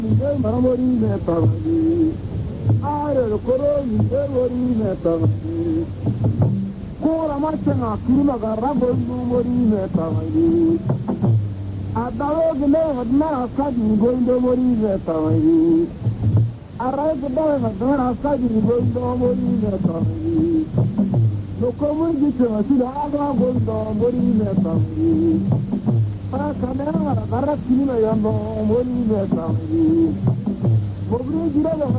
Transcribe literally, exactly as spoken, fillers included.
Maramori me pavadi, are koro mi devori me pavadi. Kora machana kuruna garabo mori me pavadi. Adaro gile vadna asadi goindo mori me pavadi. Arai gile vadna asadi goindo mori me pavadi. Lokomu gite wasila aga goindo mori me pavadi. Kamera, garra kini na yambo, mori me pavadi. Pobre gira